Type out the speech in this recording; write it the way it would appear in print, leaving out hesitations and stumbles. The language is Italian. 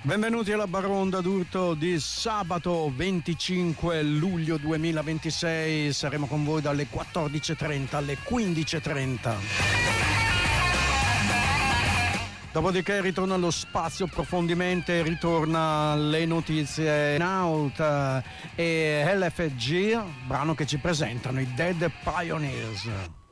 Benvenuti alla Baronda d'Urto di sabato 25 luglio 2026. Saremo con voi dalle 14.30 alle 15.30. Dopodiché ritorna allo spazio approfondimento, ritorna le notizie Naut e LFG, brano che ci presentano i Dead Pioneers.